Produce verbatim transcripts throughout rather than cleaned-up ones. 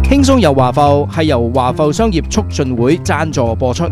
輕鬆遊華埠係由華埠商業促進會贊助播出。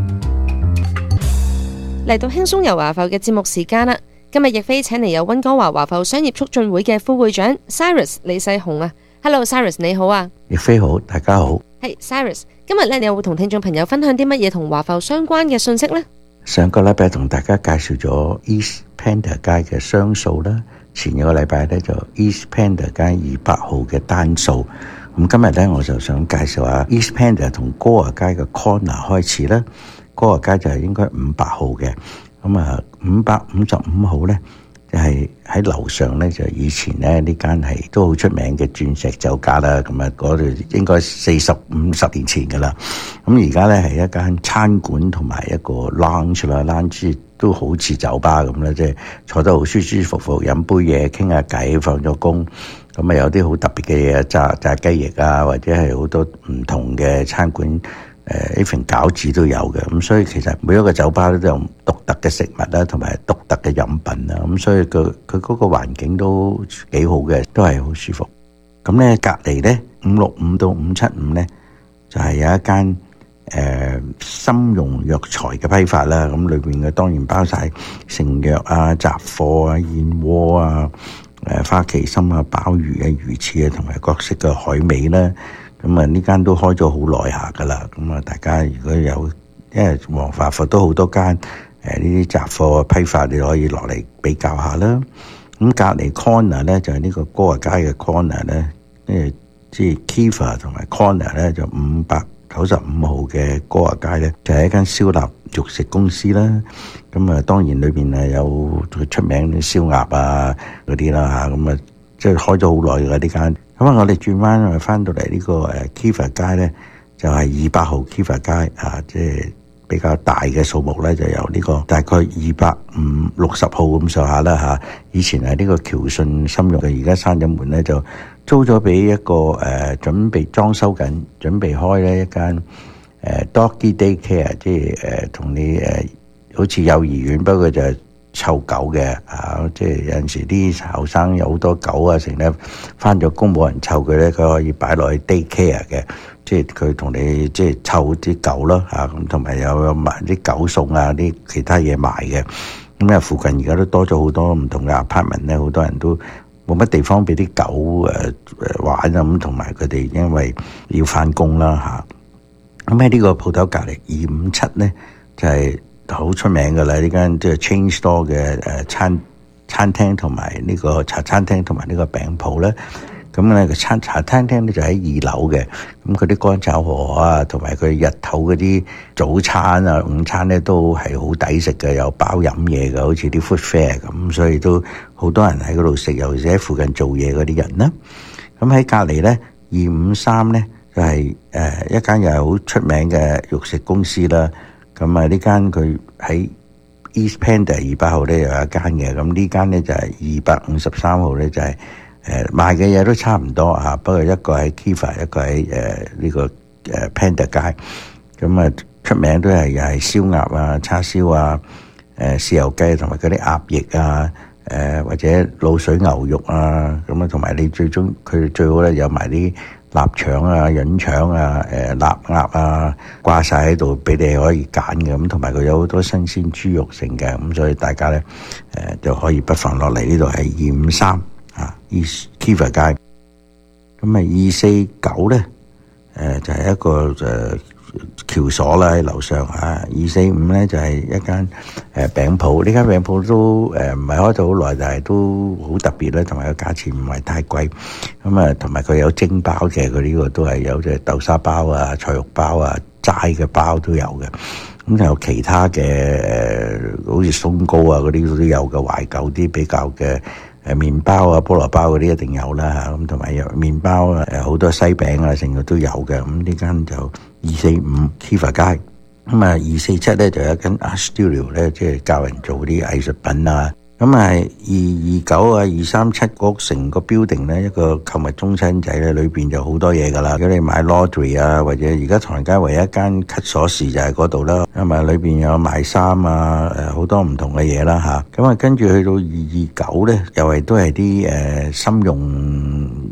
嚟到輕鬆遊華埠嘅節目時間啦，今日亦飛請嚟有溫哥華華埠商業促進會嘅副會長 Cyrus 李世雄啊。Hello Cyrus， 你好啊。 亦飛好，大家好。 係、hey, Cyrus， 今日咧你又會同聽眾朋友分享啲乜嘢同華埠相關嘅信息呢？ 上個禮拜同大家介紹咗 East Pender 街嘅雙數啦，前一個禮拜咧就 East Pender 街二百號嘅單數。咁今日咧我就想介紹下 East Pender 同歌華街嘅 corner 開始啦。歌華街就係應該五百號嘅，咁啊五百五十五號咧就係喺樓上咧，就以前咧呢間係都好出名嘅鑽石酒家啦。咁啊嗰度應該四十五十年前噶啦。咁而家咧係一間餐館同埋一個 lounge 啦 ，lounge 都好似酒吧咁啦，即係坐得好舒舒服服，飲杯嘢，傾下偈，放咗工。咁啊有啲好特別嘅嘢，炸炸雞翼啊，或者係好多唔同嘅餐館，誒 even 餃子都有嘅。咁所以其實每一個酒吧都有獨特嘅食物啦，同埋獨特嘅飲品啦。咁所以佢佢嗰個環境都幾好嘅，都係好舒服。咁咧隔離咧五六五到五七五咧就係、是、有一間誒參茸藥材嘅批發啦。咁裏邊嘅當然包晒成藥啊、雜貨啊、燕窩啊、誒花旗參啊、鮑魚啊、魚翅啊，同埋各式嘅海味啦。咁啊呢間都開咗好耐下噶啦。咁啊大家如果有，因為華華埠都好多間誒呢啲雜貨批發，你可以落嚟比較下啦。咁隔離 corner 咧就係、是、呢個歌華街嘅 corner 咧，誒即係 Kiva 同埋 corner 咧就五百九十五號嘅歌華街咧，就係、是、一間燒臘肉食公司啦。咁啊當然裏邊啊有佢出名嘅燒鴨啊嗰啲啦嚇。咁啊即係開咗好耐嘅呢間。咁啊我哋轉彎啊翻到嚟呢個誒 Kiva 街咧，就係二百號 Kiva 街啊，即係比較大嘅數目咧，就由呢個大概二百五六十號咁上下啦嚇。以前係呢個僑信參茸嘅，而家閂咗門咧，就租咗俾一個誒、呃、準備裝修緊、準備開咧一間誒、呃、doggy day care， 即係誒同你誒、呃、好似幼兒園，不過就係湊狗嘅啊。即係有陣時啲後生有好多狗啊，成日返咗工冇人湊佢咧，佢可以擺落去 day care 嘅。即係佢同你即係湊啲狗咯嚇，咁同埋有賣啲狗餸啊，啲其他嘢賣嘅。咁啊附近而家都多咗好多唔同嘅 apartment 咧，好多人都冇乜地方俾啲狗誒誒玩啊。咁同埋佢哋因為要返工啦嚇。咁喺呢個鋪頭隔離二五七咧，就係好出名㗎啦。呢間即係 chain store 嘅誒餐餐廳同埋呢個茶餐廳同埋呢個餅鋪咧。咁咧個餐茶餐廳咧就喺二樓嘅。咁佢啲乾炒河啊，同埋佢日頭嗰啲早餐啊、午餐咧都係好抵食嘅，有包飲嘢嘅，好似啲 food fair 咁，所以都好多人喺嗰度食，尤其是喺附近做嘢嗰啲人啦。咁喺隔離咧二五三咧就係誒一間又係好出名嘅肉食公司啦。咁啊呢間佢喺 East Pender 二百號咧有一間嘅，咁呢間咧就係二百五十三號咧就係、是。誒賣嘅嘢都差唔多嚇，不過一個喺 Kiva， 一個喺誒呢個誒 Pender 街。咁啊出名都係又係燒鴨啊、叉燒啊、誒豉油雞同埋嗰啲鴨翼啊、誒或者滷水牛肉啊，咁啊同埋你最終佢最好咧有埋啲臘腸啊、潤腸啊、誒臘鴨啊掛晒喺度俾你可以揀嘅。咁同埋佢有好多新鮮豬肉性嘅，咁所以大家咧誒就可以不妨落嚟呢度係二五三。啊 ，East Kiva 街，咁啊二四九咧，誒就係、是、一個誒橋所啦喺樓上啊，二四五咧就係、是、一間誒餅鋪，呢間餅鋪都誒唔係開咗好耐，但係都好特別啦，同埋個價錢唔係太貴，咁啊同埋佢有蒸包嘅，佢呢個都係有隻豆沙包啊、菜肉包啊、齋嘅包都有嘅，咁就有其他嘅誒，好似鬆糕啊嗰啲都有嘅，懷舊啲比較嘅。誒麵包啊、菠蘿包嗰啲一定有啦嚇，咁同埋有麵包啊、誒好多西餅啊，成個都有嘅。咁呢間就二四五 Kiva 街，咁啊二四七咧就有一間 Art Studio 咧，即係教人做啲藝術品啊。咁啊二二九啊二三七嗰成個 building 咧，一個購物中心仔咧，裏邊就好多嘢噶啦。如果你買 laundry 啊，或者而家唐人街唯一一間 cut 鎖匙就係嗰度啦。咁啊裏邊有賣衫啊，誒好多唔同嘅嘢啦嚇。咁啊跟住去到二二九咧，又係都係啲誒參茸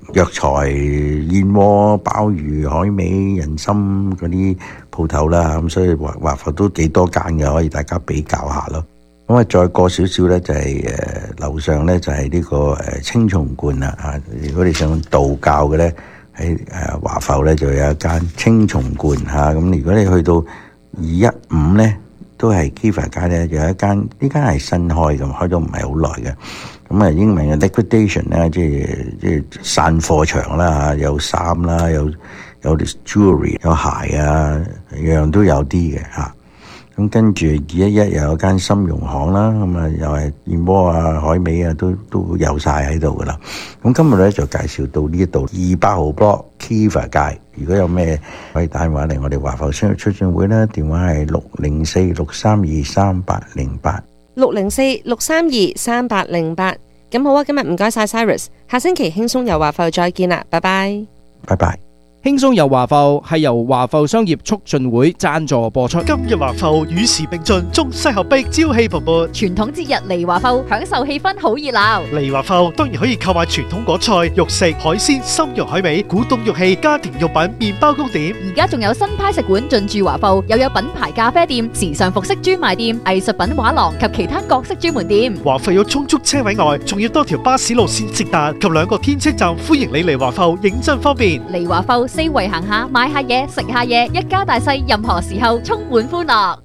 藥材、燕窩、鮑魚、海味、人參嗰啲鋪頭啦，咁所以華華埠都幾多間嘅，可以大家比較下咯。咁啊，再過少少咧就係誒樓上咧就係呢個誒青松觀啦啊！如果你想道教嘅咧，喺誒華埠咧就有一間青松觀嚇。咁如果你去到二一五咧，都係 Kiva 街咧，有一間，呢間係新開咁，開咗唔係好耐嘅。咁啊，英文嘅 liquidation 咧，即係即係散貨場啦嚇，有衫啦，有有啲 jewelry， 有鞋啊，樣樣都有啲嘅嚇。咁跟住二一一又有間參茸行啦，咁啊又係燕窩啊、海味啊，都都有晒喺度噶啦。咁今日咧就介紹到呢一度二百號 block Kiva 街。如果有咩可以打電話嚟我哋華埠商業促進會啦，電話係六零四六三二三八零八六零四六三二三八零八。咁好啊，今日唔該晒 Cyrus， 下星期輕鬆遊華埠再見啦，拜拜， 拜拜。 輕鬆遊華埠係由華埠商業促進會贊助播出。 今日華埠與時並進，中西合璧，朝氣蓬勃。 傳統節日嚟華埠，享受氣氛好熱鬧。 嚟華埠當然可以購買傳統果菜、肉食、海鮮、參茸海味、古董玉器、家庭用品、麵包糕點。 而家仲有新派食館進駐華埠，又有品牌咖啡店、時尚服飾專賣店、藝術品畫廊及其他各式專門店。 華埠有充足車位外，仲要多條巴士路線直達及兩個天車站，歡迎你嚟華埠，認真方便。 嚟華埠四圍行下，買下嘢，食下嘢，一家大細任何時候充滿歡樂。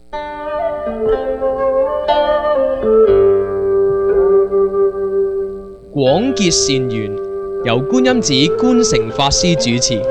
廣結善緣，由觀音寺觀誠法師主持。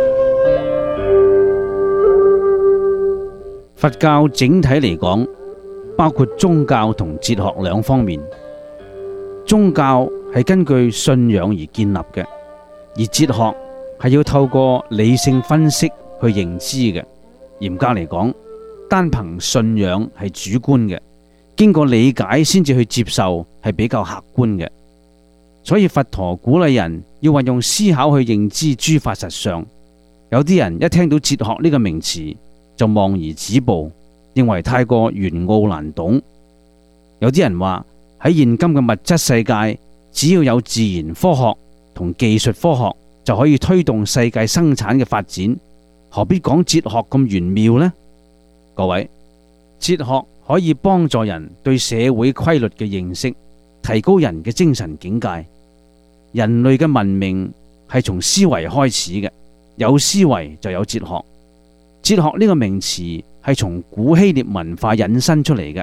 佛教整體嚟講，包括宗教同哲學兩方面。宗教係根據信仰而建立嘅，而哲學係要透過理性分析去認知嘅。嚴格嚟講，單憑信仰係主觀嘅，經過理解先至去接受係比較客觀嘅。所以佛陀鼓勵人要運用思考去認知諸法實相。有啲人一聽到哲學呢個名詞就望而止步，認為太過玄奧難懂。有啲人話喺現今嘅物質世界，只要有自然科學同技術科學就可以推動世界生產嘅發展，何必講哲學咁玄妙呢？各位，哲學可以幫助人對社會規律嘅認識，提高人嘅精神境界。人類嘅文明係從思維開始嘅，有思維就有哲學。哲學呢個名詞係從古希臘文化引申出嚟嘅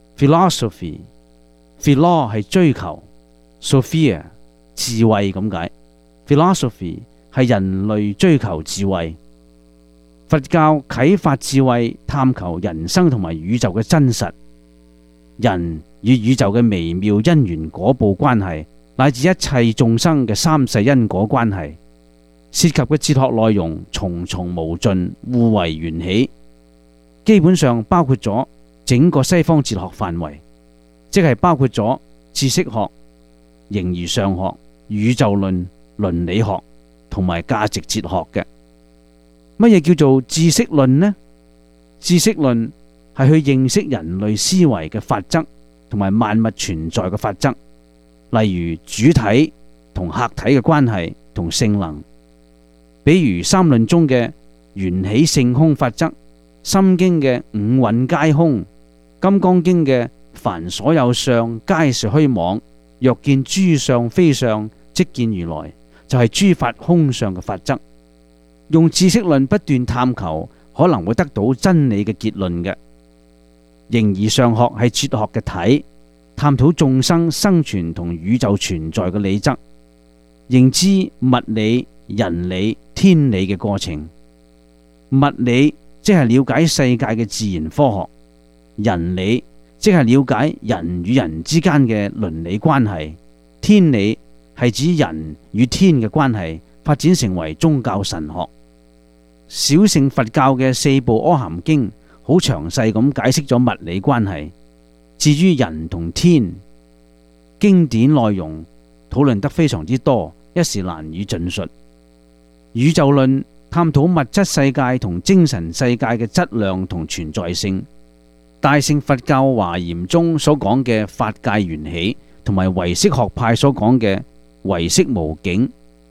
philosophy。philo 係追求 ，sophia 智慧咁解。philosophy 係人類追求智慧。佛教啟發智慧，探求人生同埋宇宙嘅真實，人與宇宙嘅微妙因緣果報關係，乃至一切眾生嘅三世因果關係，涉及嘅哲學內容重重無盡，互為緣起，基本上包括咗整個西方哲學範圍，即係包括咗知識學、形而上學、宇宙論、倫理學同埋價值哲學嘅。乜嘢叫做知識論呢？知識論係去認識人類思維嘅法則同埋萬物存在嘅法則，例如主體同客體嘅關係同性能，比如三論中嘅緣起性空法則，心經嘅五蘊皆空，金剛經嘅凡所有相皆是虛妄，若見諸相非相，即見如來，就係諸法空相嘅法則。用知識論不斷探求，可能會得到真理嘅結論嘅。形而上學係哲學嘅體，探討眾生生存同宇宙存在嘅理則，認知物理、人理、天理嘅過程。物理即係了解世界嘅自然科學，人理即係了解人與人之間嘅倫理關係，天理係指人與天嘅關係發展成為宗教神學。小乘佛教嘅四部阿含經好詳細咁解釋咗物理關係。至於人同天，經典內容討論得非常之多，一時難以盡述。宇宙論探討物質世界同精神世界嘅質量同存在性。大乘佛教華嚴中所講嘅法界緣起，同埋唯識學派所講嘅唯識無境，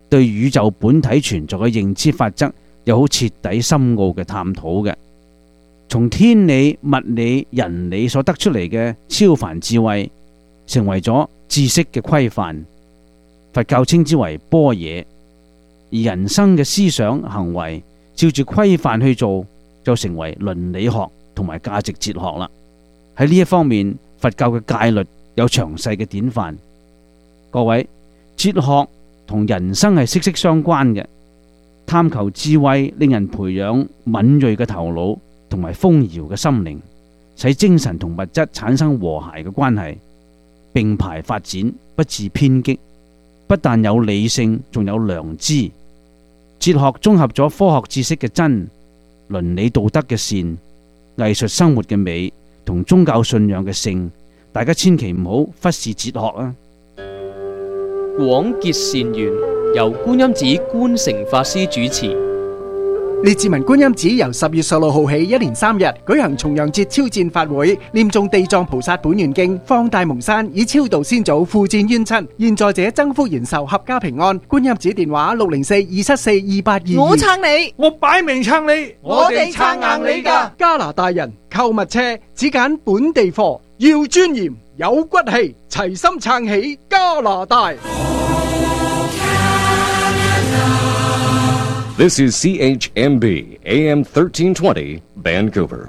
對宇宙本體存在嘅認知法則有好徹底深奧嘅探討嘅。從天理、物理、人理所得出嚟嘅超凡智慧，成為咗知識嘅規範。佛教稱之為般若，而人生嘅思想行為照住規範去做，就成為倫理學同埋價值哲學啦。喺呢一方面，佛教嘅戒律有詳細嘅典範。各位，哲學同人生係息息相關嘅，探求智慧令人培養敏銳嘅頭腦同埋豐饒嘅心靈，使精神同物質產生和諧嘅關係，並排發展，不致偏激。不但有理性，仲有良知。哲學綜合咗科學知識嘅真、倫理道德嘅善、藝術生活嘅美同宗教信仰嘅聖。大家千祈唔好忽視哲學啊！ 廣結善緣，由觀音寺觀誠法師主持。 列治文觀音寺由十月十六號起一連三日舉行重陽節超薦法會，念誦地藏菩薩本願經，放大蒙山，以超度先祖，負戰冤親，現在者增福延壽，合家平安。觀音寺電話六零四二七四二八二二。 我撐你， 我擺明撐你， 我哋撐硬你㗎。 加拿大人購物車只揀本地貨，要尊嚴有骨氣，齊心撐起加拿大。 This is C H M B A M thirteen twenty Vancouver。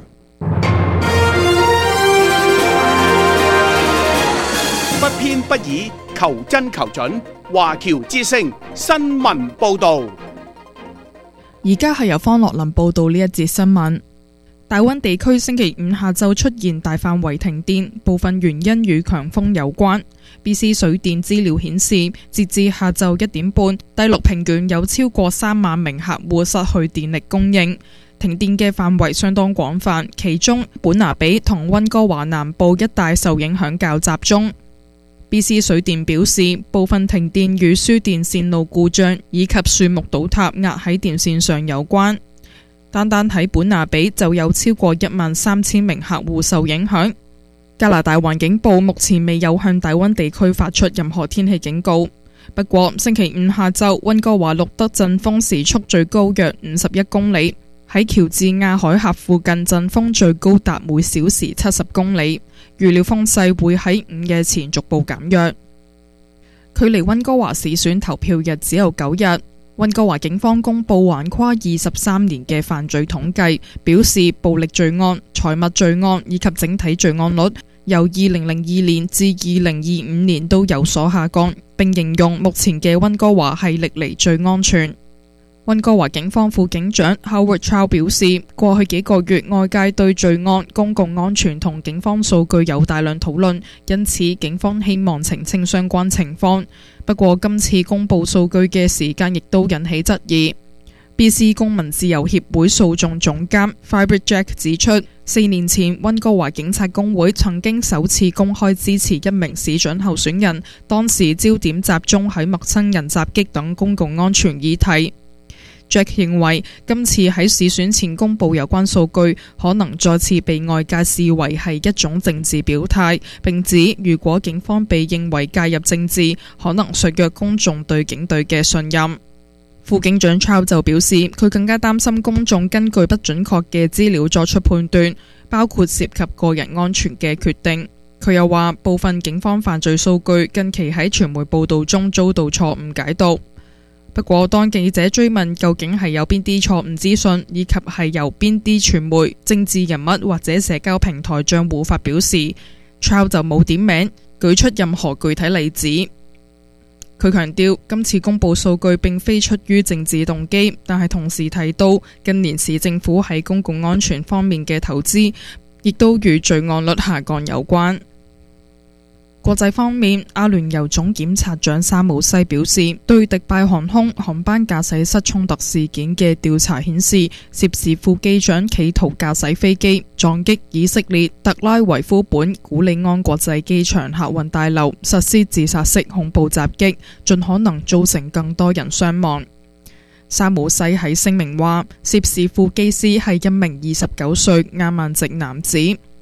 不偏不倚，求真求準，華僑之聲新聞報導。 而家係由方樂林報導呢一節新聞。大溫地區星期五下晝出現大範圍停電，部分原因與強風有關。B C 水電資料顯示，截至下晝一點半，第六平原有超過三萬名客戶失去電力供應。停電嘅範圍相當廣泛，其中本拿比同溫哥華南部一帶受影響較集中。B C 水電表示，部分停電與輸電線路故障以及樹木倒塌壓喺電線上有關。單單喺本拿比就有超過一萬三千名客戶受影響。加拿大環境部目前未有向大溫地區發出任何天氣警告。不過星期五下晝，溫哥華錄得陣風時速最高約五十一公里，喺喬治亞海峽附近陣風最高達每小時七十公里。預料風勢會喺午夜前逐步減弱。距離溫哥華市選投票日只有九日。溫哥華警方公布橫跨二十三年嘅犯罪統計，表示暴力罪案、財物罪案以及整體罪案率由二零零二年至二零二五年都有所下降，並形容目前嘅溫哥華係歷嚟最安全。溫哥華警方副警長 Howard Chow 表示，過去幾個月外界對罪案、公共安全同警方數據有大量討論，因此警方希望澄清相關情況。不過今次公布數據嘅時間亦都引起質疑。B C 公民自由協會訴訟總監 Fibre Jack 指出，四年前溫哥華警察工會曾經首次公開支持一名市長候選人，當時焦點集中喺陌生人襲擊等公共安全議題。Jack 認為今次喺市選前公布有關數據，可能再次被外界視為係一種政治表態，並指如果警方被認為介入政治，可能削弱公眾對警隊嘅信任。副警長 Chow 就表示，佢更加擔心公眾根據不準確嘅資料作出判斷，包括涉及個人安全嘅決定。佢又話，部分警方犯罪數據近期喺傳媒報導中遭到錯誤解讀。不過，當記者追問究竟係有邊啲錯誤資訊，以及係由邊啲傳媒、政治人物或者社交平台賬戶發表時， Chow 就冇點名，舉出任何具體例子。佢強調，今次公布數據並非出於政治動機，但係同時提到近年市政府喺公共安全方面嘅投資，亦都與罪案率下降有關。國際方面，阿聯酋總檢察長沙姆西表示，對迪拜航空航班駕駛室衝突事件嘅調查顯示，涉事副機長企圖駕駛飛機撞擊以色列特拉維夫本古里安國際機場客運大樓，實施自殺式恐怖襲擊，盡可能造成更多人傷亡。沙姆西喺聲明話，涉事副機師係一名二十九歲亞曼籍男子。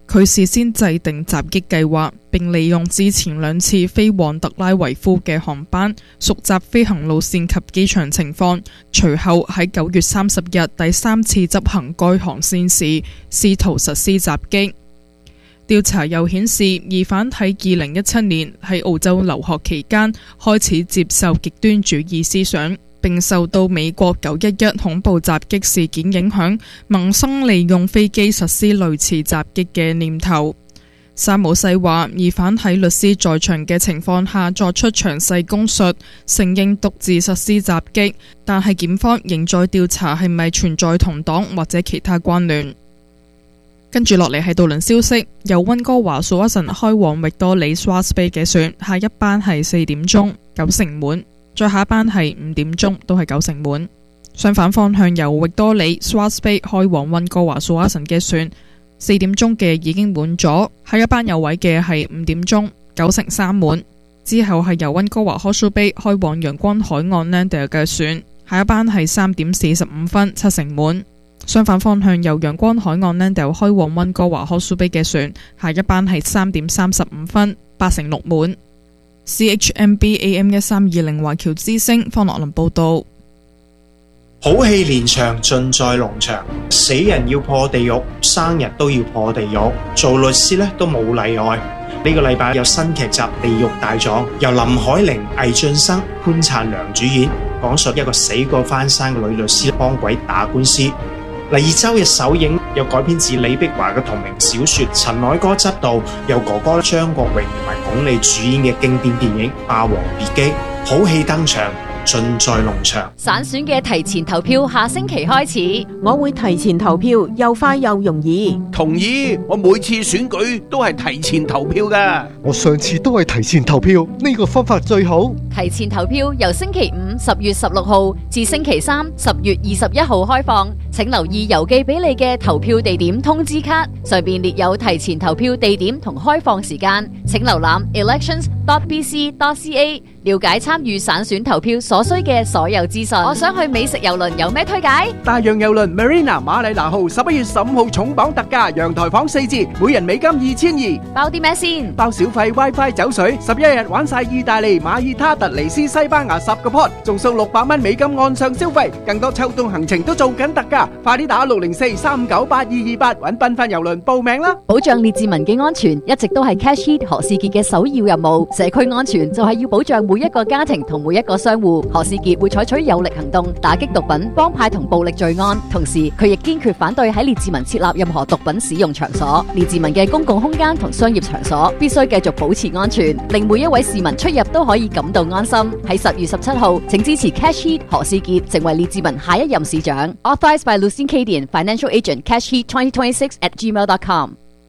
佢事先制定襲擊計劃，並利用之前兩次飛往特拉維夫嘅航班，熟習飛行路線及機場情況。隨後喺九月三十日第三次執行該航線時，試圖實施襲擊。調查又顯示，疑犯喺二零一七年喺澳洲留學期間開始接受極端主義思想，並受到美國九一一恐怖襲擊事件影響，萌生利用飛機實施類似襲擊嘅念頭。沙姆西話，疑犯喺律師在場嘅情況下作出詳細供述，承認獨自實施襲擊，但係檢方仍在調查係咪存在同黨或者其他關聯。跟住落嚟係渡輪消息，由溫哥華蘇阿臣開往域多里 Straths Bay 嘅船，下一班係四點鐘，九成滿。再下一班係五點鐘，都係九成滿。相反方向由域多里 Straths Bay 開往溫哥華蘇阿臣嘅船，四點鐘嘅已經滿咗，下一班有位嘅係五點鐘，九成三滿。之後係由溫哥華 Horseshoe Bay 開往陽光海岸 Lander 嘅船，下一班係三點四十五分，七成滿。相反方向由陽光海岸 Lander 開往溫哥華 Horseshoe Bay 嘅船，下一班係三點三十五分，八成六滿。C H M B A M 一三二零華僑之聲方樂林報道。 好戲連場盡在農場，死人要破地獄，生日都要破地獄，做律師咧都冇例外。呢個禮拜有新劇集《地獄大狀》，由林海玲、魏浚笙、潘燦良主演，講述一個死過翻生嘅女律師幫鬼打官司。第二週日首映，又改編自李碧華嘅同名小說，陳凱歌執導，由哥哥張國榮同埋鞏俐主演嘅經典電影《霸王別姬》，好戲登場，盡在農場。 省選嘅提前投票下星期開始， 我會提前投票，又快又容易。 同意，我每次選舉都係提前投票㗎。 我上次都係提前投票，呢個方法最好。 提前投票由星期五十月十六號至星期三十月二十一號開放，請留意郵寄俾你嘅投票地點通知卡，上面列有提前投票地點同開放時間，請瀏覽 elections dot b c dot c a 了解參與省選投票所需嘅所有資訊。我想去美食郵輪，有咩推介？ 大洋郵輪 Marina 馬里娜號十一月十五號重磅特價，陽台房四折，每人美金二千二。 包啲咩先？ 包小費 WiFi 酒水，十一日玩晒意大利、馬爾他、突尼斯、西班牙十個 pod， 仲送六百蚊美金岸上消費，更多秋冬行程都做緊特價，快啲打六零四三九八二二八揾繽紛郵輪報名啦！ 保障列治文嘅安全一直都係 Cash Heat 何士傑嘅首要任務，社區安全就係要保障每一個家庭同每一個商戶。何士傑會採取有力行動，打擊毒品、幫派同暴力罪案，同時佢亦堅決反對喺列治文設立任何毒品使用場所。列治文嘅公共空間同商業場所必須繼續保持安全，令每一位市民出入都可以感到安心。喺十月十七號，請支持 Cash Heat 何士傑成為列治文下一任市長。Authorized by Lucien Cadian, Financial Agent, Cash Heat twenty twenty-six at gmail dot com。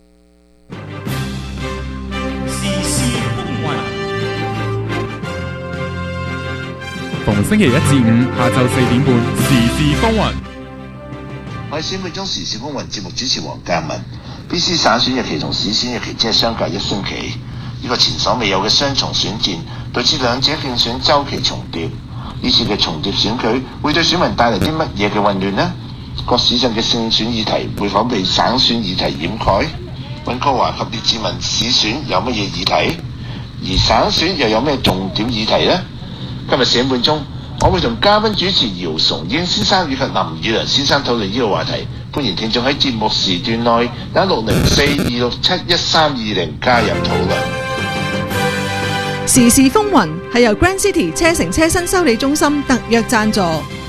逢星期一至五下晝四點半，時事風雲。 我係選舉中時事風雲節目主持黃嘉文。B C 省選日期同市選日期只係相隔一星期，呢個前所未有嘅雙重選戰，導致兩者競選週期重疊。呢次嘅重疊選舉會對選民帶嚟啲乜嘢嘅混亂呢？各市鎮嘅勝選議題會否被省選議題掩蓋？溫哥華及列治文市選有乜嘢議題？而省選又有咩重點議題呢？今日四點半鐘，我會同嘉賓主持姚崇英先生以及林宇良先生討論呢個話題。歡迎聽眾喺節目時段內打六零四二六七一三二零加入討論。 時事風雲係由 Grand City 車城車身修理中心特約贊助。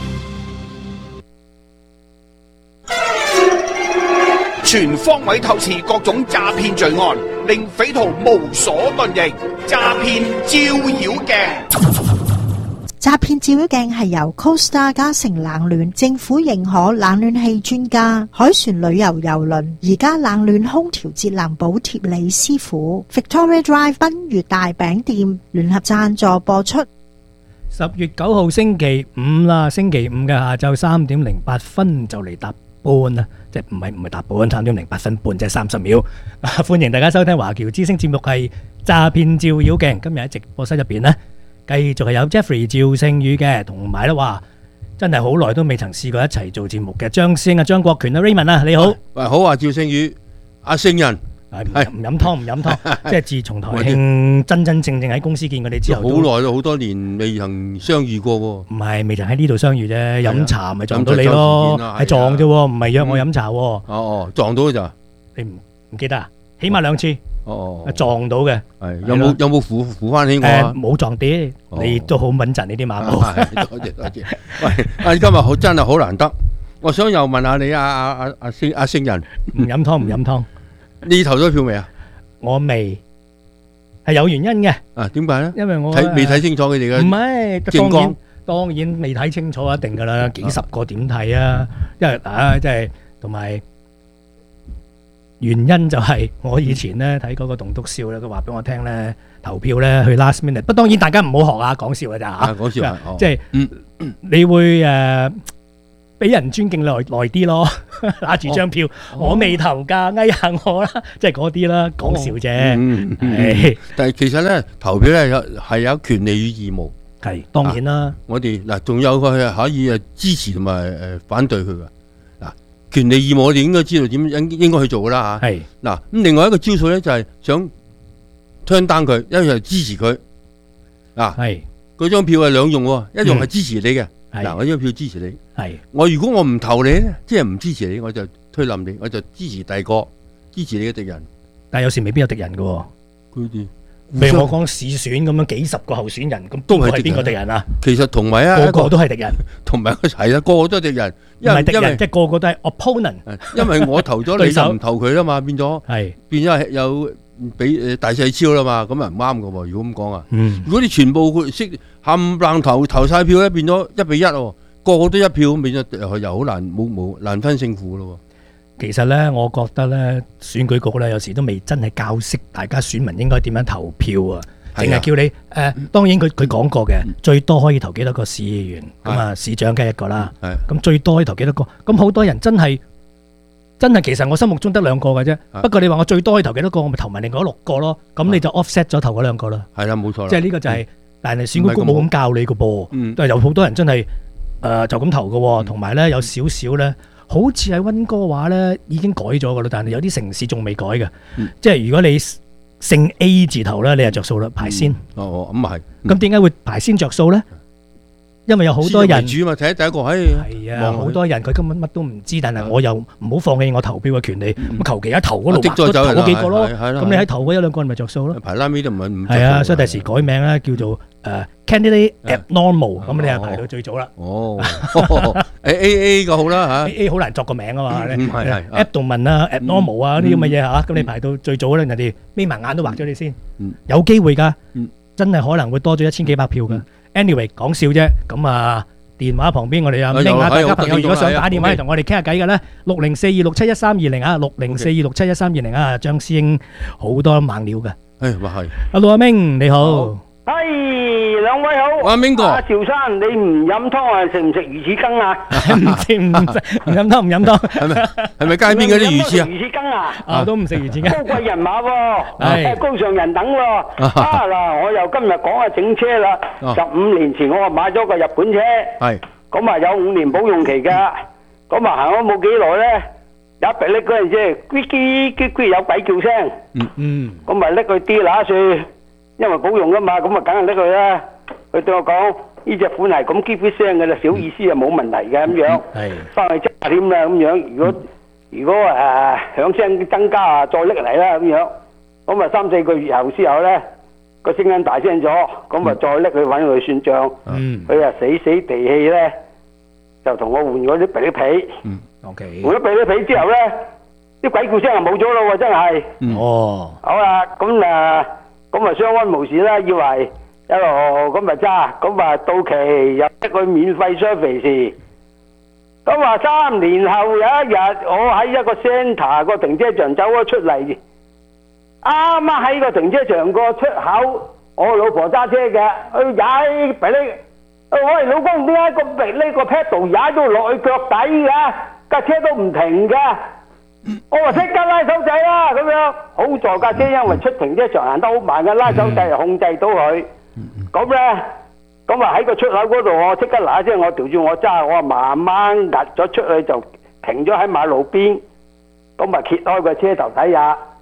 全方位透視各種詐騙罪案，令匪徒無所遁形。詐騙照妖鏡。 詐騙照妖鏡係由 Costa 嘉誠冷暖政府認可冷暖氣專家海船旅遊郵輪而家冷暖空調節能補貼李師傅 Victoria Drive 賓悅大餅店聯合贊助播出。 十月九號星期五啦，星期五嘅下晝三點零八分就嚟搭半啦，即係唔係唔係搭半，三點零八分半即係三十秒。歡迎大家收聽華僑之聲節目係詐騙照妖鏡。今日喺直播室入邊呢，繼續係有 Jeffrey 趙聖宇嘅，同埋咧話真係好耐都未曾試過一齊做節目嘅張師兄啊，張國權啊 Raymond 啊，你好。 喂，好啊，趙聖宇，阿聖人， 係唔飲湯唔飲湯，即係自從台慶真真正正喺公司見佢哋之後， 好耐咯，好多年未曾相遇過喎。 唔係，未曾喺呢度相遇啫，飲茶咪撞到你咯，係撞啫喎，唔係約我飲茶喎。 哦哦，撞到嘅咋？ 你唔唔記得啊？起碼兩次。 哦， 撞到嘅。 係有冇有冇扶扶翻起我啊？ 冇撞啲，你都好穩陣呢啲馬步。 多謝多謝。喂，啊今日好真係好難得，我想又問下你啊啊啊啊星阿星人， 唔飲湯唔飲湯。 你投咗票未啊？ 我未，係有原因嘅。 啊，點解咧？ 因為我睇未睇清楚佢哋嘅唔係政綱， 當然未睇清楚一定噶啦，幾十個點睇啊？因為啊，即係同埋原因就係我以前咧睇嗰個棟篤笑咧，佢話俾我聽咧，投票咧去 last minute，不過當然大家唔好學啊，講笑嘅咋嚇， 講笑啊， 即係你會誒。俾人尊敬耐耐啲咯，拿住張票，我未投㗎，翳下我啦，即係嗰啲啦，講笑啫。係， 但係其實咧投票咧有係有權利與義務。 係當然啦， 我哋嗱仲有個係可以誒支持同埋誒反對佢㗎。嗱，權利義務我哋應該知道點應應該去做㗎啦嚇。係嗱咁另外一個招數咧就係想 turn down佢，一樣係支持佢。嗱係嗰張票係兩用喎，一樣係支持你嘅。嗱，我呢張票支持你，係我如果我唔投你咧，即係唔支持你，我就推冧你，我就支持第二個，支持你嘅敵人。 但係有時未必有敵人嘅喎， 佢哋譬如我講市選咁樣，幾十個候選人，咁都係邊個敵人啊？ 其實同埋啊， 個個都係敵人， 同埋係啦，個個都係敵人， 唔係敵人，即係個個都係 opponent。 因為我投咗你就唔投佢啦嘛，變咗係變咗有俾誒大細超啦嘛，咁啊唔啱嘅喎。如果咁講啊，如果你全部佢識。冚唪唥投投曬票咧，變咗一比一喎，個個都一票，變咗又好難冇冇難分勝負咯。 其實咧，我覺得咧，選舉局咧有時都未真係教識大家選民應該點樣投票啊，淨係叫你誒、呃。當然佢佢講過嘅，最多可以投幾多個市議員，咁啊市長梗係一個啦。咁最多可以投幾多個？咁好多人真係真係，其實我心目中得兩個嘅啫。不過你話我最多可以投幾多個，我咪投埋另外六個咯。咁你就 offset 咗投嗰兩個啦。 係啦，冇錯。 即係呢個就係、是。嗯但係選舉局冇咁教你嘅噃，都係有好多人真係誒、呃、就咁投嘅喎，同埋咧有少少咧，好似喺溫哥華咧已經改咗嘅啦，但係有啲城市仲未改嘅，嗯、即係如果你姓 A 字頭咧，你就着數啦，排先。 嗯、哦，咁啊係。 咁點解會排先着數咧？因為有好多人主嘛，睇第一個，哎， 係啊，好多人佢根本乜都唔知，但係我又唔好放棄我投票嘅權利，咁求其一投嗰度，投嗰幾個咯，咁你喺投嗰一兩個人咪着數咯。 排拉尾都唔係唔係啊，所以第時改名咧叫做誒 candidate abnormal，咁你係排到最早啦。 哦，A A 個好啦嚇 ，A A 好難作個名啊嘛， 係係 abdomen 啊 abnormal 啊呢啲咁嘅嘢嚇，咁你排到最早咧，人哋眯埋眼都畫咗你先，有機會㗎，真係可能會多咗一千幾百票㗎。Anyway 講笑啫，咁啊電話旁邊我哋啊，拎下大家朋友，如果想打電話嚟同我哋傾下偈嘅咧，六零四二六七一三二零啊，六零四二六七一三二零啊，張師兄好多猛料嘅。 誒，話係。 Hello 阿明你好。 係兩位好。 阿明哥。 阿趙生，你唔飲湯啊？食唔食魚翅羹啊？ 唔食唔食，唔飲湯唔飲湯。 係咪係咪街邊嗰啲魚翅啊？ 魚翅羹啊？ 啊，都唔食魚翅羹。 高貴人馬喎，高尚人等喎。啊嗱，我又今日講下整車啦。十五年前我啊買咗個日本車。係。咁啊有五年保用期㗎。咁啊行咗冇幾耐咧，有一逼拎嗰陣時，嘰嘰嘰嘰有鬼叫聲。嗯嗯。咁咪拎去跌乸樹。因為保用噶嘛，咁啊梗係拎佢啦。佢對我講：呢隻款係咁 keep 啲聲嘅啦，小意思啊冇問題嘅咁樣。係。翻去揸添啦咁樣。如果如果誒響聲增加啊，再拎嚟啦咁樣。咁啊三四個月後之後咧，個聲音大聲咗，咁啊再拎去揾佢算賬。嗯。佢啊死死地氣咧，就同我換嗰啲鼻皮。嗯。O K。換咗鼻啲皮之後咧，啲鬼叫聲啊冇咗咯喎，真係。嗯。哦。好啦，咁啊。咁啊相安無事啦，以為一路咁啊揸，咁啊到期又一個免費 service。咁啊三年後有一日，我喺一個 centre 個停車場走咗出嚟，啱啱喺個停車場個出口，我老婆揸車嘅，佢踩鼻呢，喂老公點解個鼻呢個 pedal 踩到落去腳底嘅？架車都唔停嘅。我話即刻拉手掣啦，咁樣好在架車因為出停車場行得好慢嘅，拉手掣就控制到佢。咁咧，咁啊喺個出口嗰度，我即刻嗱一聲，我調轉我揸，我啊慢慢壓咗出去就停咗喺馬路邊。咁啊揭開個車頭睇下，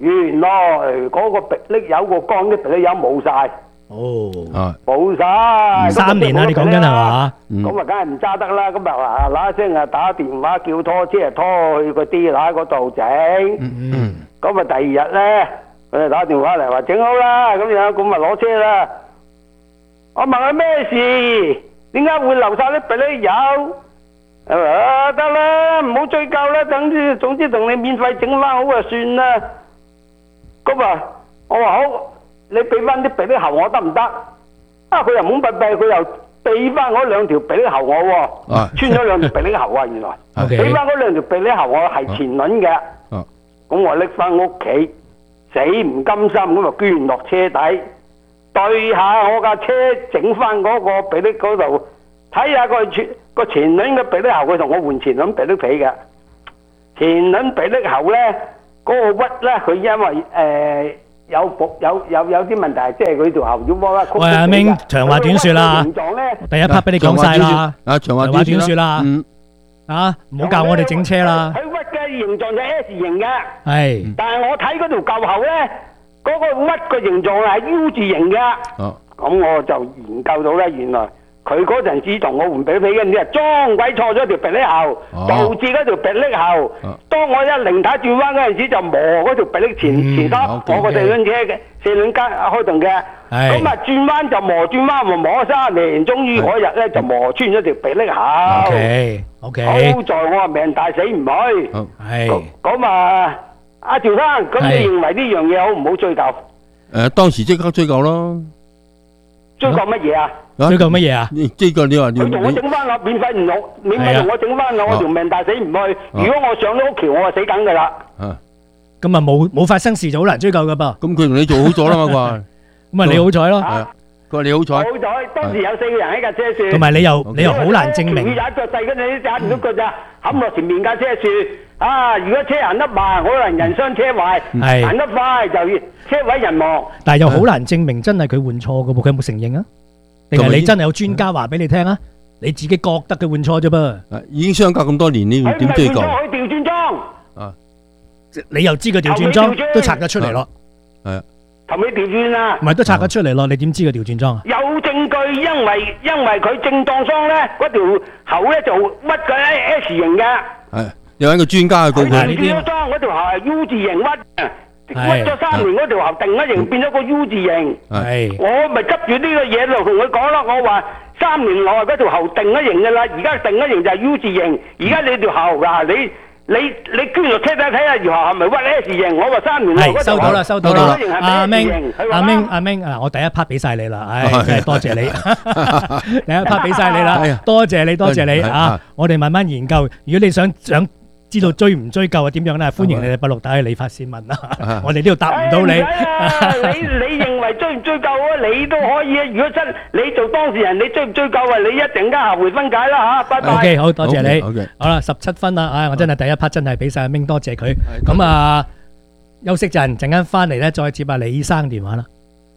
原來嗰個霹靂油個缸啲霹靂油冇晒。 哦， 冇晒。 三年啦，你講緊係嘛？ 咁啊，梗係唔揸得啦。咁啊嗱嗱聲啊打電話叫拖車拖去個地乸嗰度整。 嗯咁啊第二日咧，佢就打電話嚟話整好啦，咁樣咁啊攞車啦。我問佢咩事？點解會流晒啲霹靂油？啊得啦，唔好追究啦，總之總之同你免費整翻好就算啦。咁啊，我話好，你俾翻啲霹靂喉我得唔得？啊，佢又懵閉閉，佢又俾翻嗰兩條霹靂喉我喎，穿咗兩條霹靂喉啊，原來俾翻嗰兩條霹靂喉我係前輪嘅。咁我拎翻屋企，死唔甘心咁啊捐落車底，對下我架車整翻嗰個霹靂嗰度，睇下個前個前輪嘅霹靂喉，佢同我換前輪霹靂皮嘅。前輪霹靂喉咧，嗰個屈咧，佢因為誒有伏有有有啲問題，即係佢條喉要窩啦。 喂，阿明，長話短説啦，第一 part 俾你講晒啦， 啊，長話短説啦，啊，唔好教我哋整車啦。 形狀就 S 型嘅， 係， 但係我睇嗰條舊喉咧，嗰、嗰個屈個形狀係 U 字形嘅，咁、哦、我就研究到咧，原來佢嗰陣時同我換霹靂皮嘅，你係裝鬼錯咗條霹靂喉，哦、導致嗰條霹靂喉，哦、當我一零打轉彎嗰陣時就磨嗰條霹靂前、嗯、前剎，我個四輪車嘅四輪加開動嘅，咁啊轉彎就磨轉彎磨磨咗三年，終於嗰日咧就磨穿咗條霹靂喉。 Okay. O K， 好在我啊命大死唔去， 係咁啊，阿趙生，咁你認為呢樣嘢好唔好追究？ 誒，當時即刻追究咯。 追究乜嘢啊？ 追究乜嘢啊？ 追究你話佢同我整翻啦，免費唔攞，免費同我整翻啦，我條命大死唔去。如果我上咗屋橋，我啊死梗噶啦。 咁啊冇冇發生事就好難追究噶噃。 咁佢同你做好咗啦嘛啩？ 咁啊你好彩咯。 佢話你好彩， 好彩當時有四個人喺架車樹， 同埋你又你又好難證明。 佢踩腳細嗰陣，你踩唔到腳咋，冚落前面架車樹。啊！如果車行得慢，可能人傷車壞；行得快就車毀人亡。 但係又好難證明真係佢換錯噶噃，佢有冇承認啊？定係你真係有專家話俾你聽啊？你自己覺得佢換錯啫噃。 已經相隔咁多年，你點追究？ 佢調轉裝啊！ 你又知佢調轉裝，都拆得出嚟咯。 係啊。 頭尾調轉啊！ 唔係都拆得出嚟咯，你點知佢調轉裝啊？ 有證據，因為因為佢正當裝咧，嗰條喉咧就屈佢 S 型嘅。 係有一個專家去告佢。 調轉裝嗰條喉係 U 字型屈，屈咗三年嗰條喉定咗型，變咗個 U 字型。 係我咪執住呢個嘢就同佢講啦，我話三年內嗰條喉定咗型噶啦，而家定咗型就係 U 字型，而家你條喉嗱你。你你捐落車底睇下，如何係咪屈 S 型？我話三年內嗰條收到啦，收到啦。阿明，阿明，阿明啊！我第一 part 俾晒你啦，唉，真係多謝你。第一 part 俾晒你啦，多謝你，多謝你啊！我哋慢慢研究。如果你想想知道追唔追究啊點樣咧，歡迎你哋八六打去理髮先問啦。我哋呢度答唔到你。 你你認為追唔追究啊？你都可以啊！如果真你做當事人，你追唔追究啊？你一陣間下回分解啦嚇，拜拜。 OK， 好多謝你。好啦，十七分啦，唉，我真係第一 part 真係俾晒阿明，多謝佢。咁啊，休息陣，陣間翻嚟咧，再接下李醫生電話啦。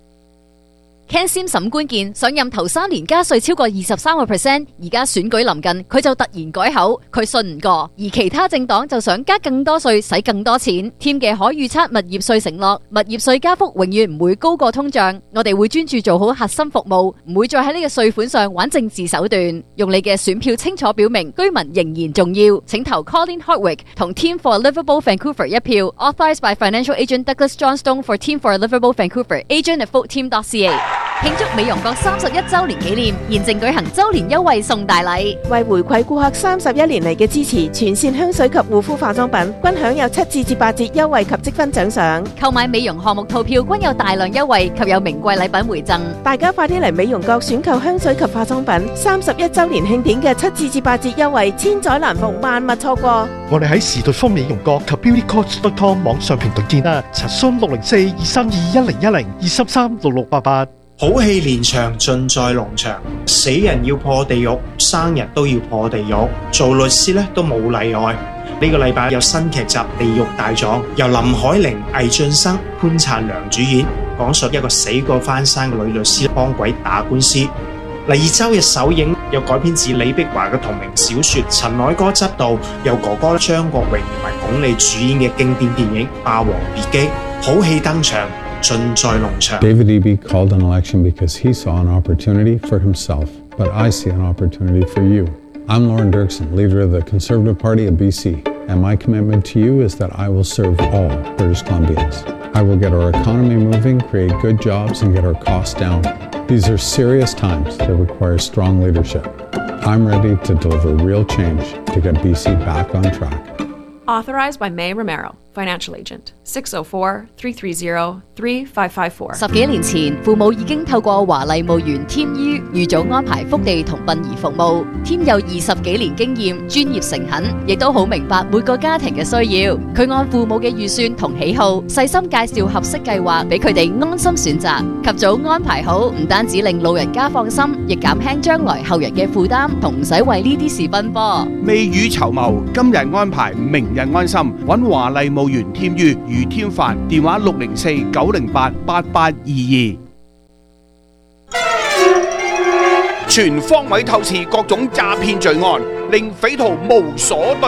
Ken Sim 沈官健上任頭三年加稅超過二十三個 percent， 而家選舉臨近，佢就突然改口，佢信唔過。而其他政黨就想加更多稅，使更多錢。添嘅可預測物業稅承諾，物業稅加幅永遠唔會高過通脹。我哋會專注做好核心服務，唔會再喺呢個稅款上玩政治手段。用你嘅選票清楚表明，居民仍然重要。請投 Colin Hardwick 同 Team for Livable Vancouver 一票。Authorised by Financial Agent Douglas Johnstone for Team for Livable Vancouver. Agent at vote team dot c a。慶祝美容閣三十一周年紀念，現正舉行周年優惠送大禮， 為回饋顧客三十一年嚟嘅支持，全線香水及護膚化妝品均享有七至至八折優惠及積分獎賞。 購買美容項目套票均有大量優惠及有名貴禮品回贈。 大家快啲嚟美容閣選購香水及化妝品，三十一周年慶典嘅七至至八折優惠，千載難逢，萬勿錯過。 我哋喺時代坊美容閣及 beauty coach dot com 網上平台見啦，查詢六零四二三二一零一零二三三六六八八。 好戲連場，盡在農場。死人要破地獄，生日都要破地獄。做律師咧都冇例外。呢個禮拜有新劇集《地獄大狀》，由林海玲、魏俊生、潘燦良主演，講述一個死過翻生嘅女律師幫鬼打官司。嚟周日首映， 又改編自李碧華嘅同名小說，陳凱歌執導，由哥哥張國榮同埋鞏俐主演嘅經典電影《霸王別姬》，好戲登場，盡在農場。 David Eby called an election because he saw an opportunity for himself, but I see an opportunity for you. I'm Lauren Dirksen, leader of the Conservative Party of B C, and my commitment to you is that I will serve all British Columbians. I will get our economy moving, create good jobs, and get our costs down. These are serious times that require strong leadership. I'm ready to deliver real change to get B C back on track. Authorized by May Romero, Financial Agent, six oh four, three three zero, three five five four。 十幾年前，父母已經透過華麗墓園添於預早安排福地同殯儀服務。添有二十幾年經驗，專業誠懇，亦都好明白每個家庭嘅需要。佢按父母嘅預算同喜好，細心介紹合適計劃俾佢哋安心選擇。及早安排好，唔單止令老人家放心，亦減輕將來後人嘅負擔，同唔使為呢啲事奔波。 未雨綢繆，今日安排，明日安心。揾華麗墓園添於余添凡，電話六零四九零八八八二二。全方位透視各種詐騙罪案，令匪徒無所遁